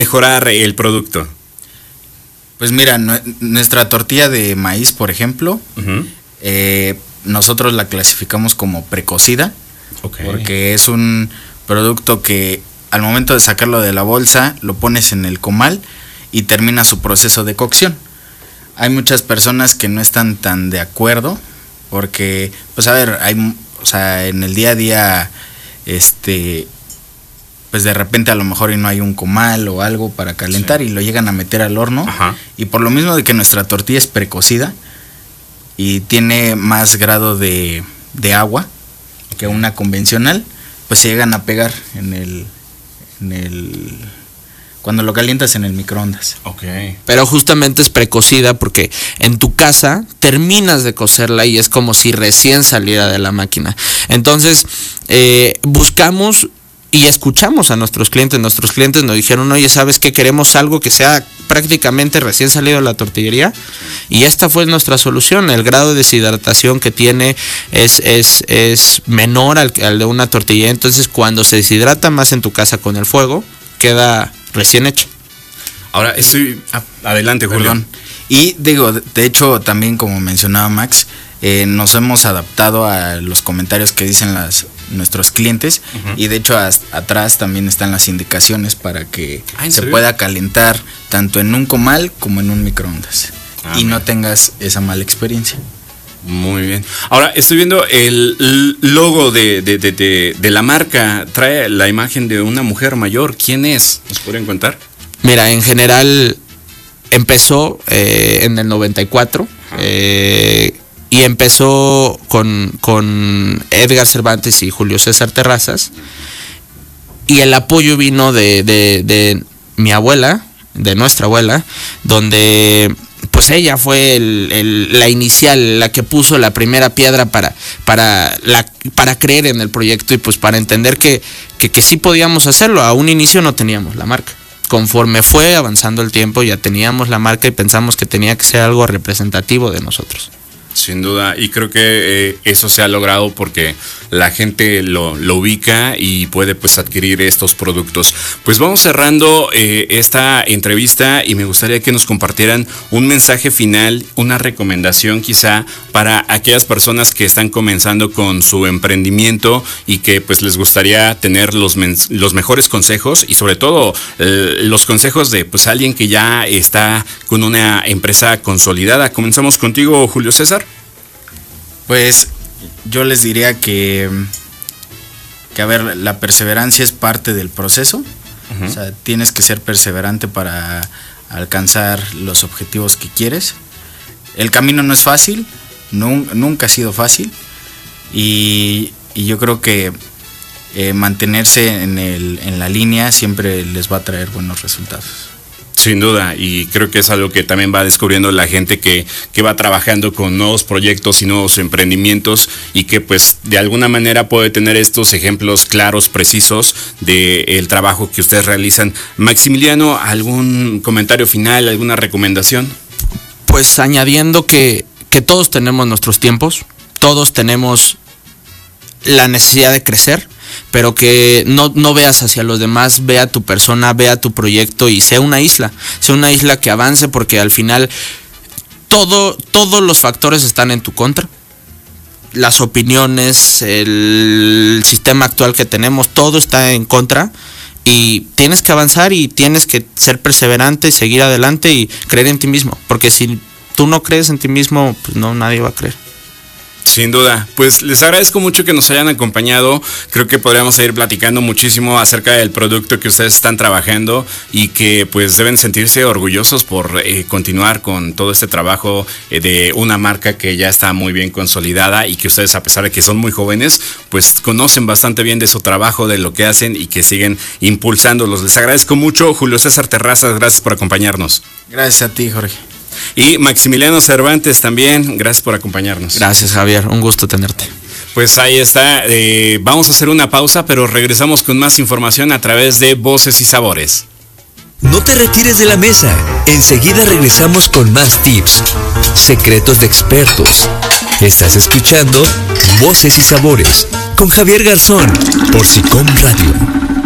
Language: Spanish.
mejorar el producto? Pues mira, nuestra tortilla de maíz, por ejemplo, nosotros la clasificamos como precocida, porque es un producto que al momento de sacarlo de la bolsa lo pones en el comal y termina su proceso de cocción. Hay muchas personas que no están tan de acuerdo porque, pues a ver, en el día a día, pues de repente a lo mejor y no hay un comal o algo para calentar, y lo llegan a meter al horno. Y por lo mismo de que nuestra tortilla es precocida y tiene más grado de agua que una convencional, pues se llegan a pegar cuando lo calientas en el microondas. Pero justamente es precocida porque en tu casa terminas de cocerla y es como si recién saliera de la máquina. Entonces, buscamos y escuchamos a nuestros clientes. Nuestros clientes nos dijeron, oye, ¿sabes qué? Queremos algo que sea prácticamente recién salido de la tortillería. Y esta fue nuestra solución. El grado de deshidratación que tiene es menor al de una tortilla. Entonces, cuando se deshidrata más en tu casa con el fuego, queda recién hecha. Ahora, adelante, Julio. Perdón. Y digo, de hecho, también como mencionaba Max, nos hemos adaptado a los comentarios que dicen nuestros clientes, y de hecho atrás también están las indicaciones para que se pueda calentar tanto en un comal como en un microondas y no tengas esa mala experiencia. Muy bien. Ahora, estoy viendo el logo de la marca. Trae la imagen de una mujer mayor. ¿Quién es? ¿Nos podrían contar? Mira, en general empezó en el 94 y empezó con Edgar Cervantes y Julio César Terrazas, y el apoyo vino de mi abuela, de nuestra abuela, donde pues ella fue la inicial, la que puso la primera piedra para creer en el proyecto y pues para entender que sí podíamos hacerlo. A un inicio no teníamos la marca. Conforme fue avanzando el tiempo ya teníamos la marca y pensamos que tenía que ser algo representativo de nosotros. Sin duda, y creo que eso se ha logrado porque la gente lo ubica y puede pues adquirir estos productos. Pues vamos cerrando esta entrevista y me gustaría que nos compartieran un mensaje final, una recomendación quizá para aquellas personas que están comenzando con su emprendimiento y que pues les gustaría tener los mejores consejos y sobre todo los consejos de pues alguien que ya está con una empresa consolidada. Comenzamos contigo, Julio César. Pues yo les diría que a ver, la perseverancia es parte del proceso. O sea, tienes que ser perseverante para alcanzar los objetivos que quieres. El camino no es fácil, nunca ha sido fácil, y yo creo que mantenerse en la línea siempre les va a traer buenos resultados. Sin duda, y creo que es algo que también va descubriendo la gente que va trabajando con nuevos proyectos y nuevos emprendimientos y que pues de alguna manera puede tener estos ejemplos claros, precisos del trabajo que ustedes realizan. Maximiliano, ¿algún comentario final, alguna recomendación? Pues añadiendo que todos tenemos nuestros tiempos, todos tenemos la necesidad de crecer, pero que no veas hacia los demás, ve a tu persona, ve a tu proyecto y sea una isla que avance, porque al final todos los factores están en tu contra. Las opiniones, el sistema actual que tenemos, todo está en contra y tienes que avanzar y tienes que ser perseverante, seguir adelante y creer en ti mismo, porque si tú no crees en ti mismo, pues no, nadie va a creer. Sin duda, pues les agradezco mucho que nos hayan acompañado. Creo que podríamos seguir platicando muchísimo acerca del producto que ustedes están trabajando y que pues deben sentirse orgullosos por continuar con todo este trabajo de una marca que ya está muy bien consolidada y que ustedes, a pesar de que son muy jóvenes, pues conocen bastante bien de su trabajo, de lo que hacen y que siguen impulsándolos. Les agradezco mucho. Julio César Terrazas, gracias por acompañarnos. Gracias a ti, Jorge. Y Maximiliano Cervantes también, gracias por acompañarnos. Gracias, Javier, un gusto tenerte. Pues ahí está, vamos a hacer una pausa, pero regresamos con más información a través de Voces y Sabores. No te retires de la mesa, enseguida regresamos con más tips, secretos de expertos. Estás escuchando Voces y Sabores con Javier Garzón por SICOM Radio.